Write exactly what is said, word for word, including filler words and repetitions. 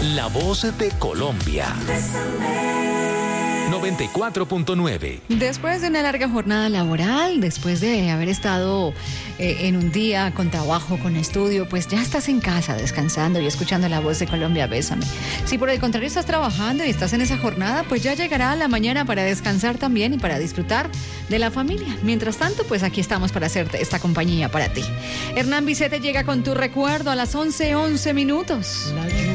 La voz de Colombia. noventa y cuatro punto nueve. Después de una larga jornada laboral, después de haber estado eh, en un día con trabajo, con estudio, pues ya estás en casa descansando y escuchando La Voz de Colombia, Bésame. Si por el contrario estás trabajando y estás en esa jornada, pues ya llegará la mañana para descansar también y para disfrutar de la familia. Mientras tanto, pues aquí estamos para hacerte esta compañía para ti. Hernán Vicente llega con tu recuerdo a las once once minutos. La